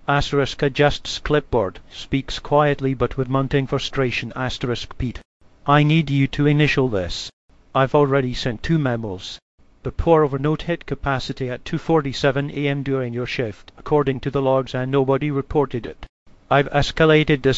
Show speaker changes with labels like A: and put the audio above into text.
A: Asterisk adjusts clipboard. Speaks quietly but with mounting frustration. Asterisk Pete. I need you to initial this. I've already sent 2 memos. The pour over note hit capacity at 2:47 a.m. during your shift, according to the logs, and nobody reported it. I've escalated this